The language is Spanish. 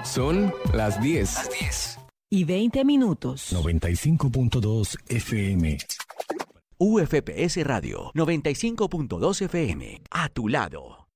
Son las 10. Y 20 minutos. 95.2 FM. UFPS Radio 95.2 FM. A tu lado.